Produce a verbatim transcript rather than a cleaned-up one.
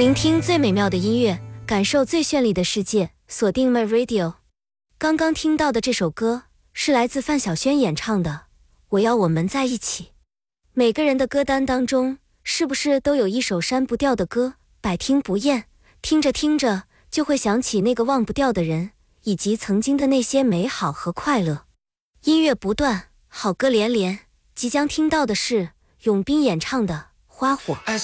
聆听最美妙的音乐，感受最绚丽的世界，锁定 My Radio。 刚刚听到的这首歌是来自范晓萱演唱的《我要我们在一起》。每个人的歌单当中是不是都有一首删不掉的歌，百听不厌，听着听着就会想起那个忘不掉的人，以及曾经的那些美好和快乐。音乐不断，好歌连连，即将听到的是永斌演唱的《花火》。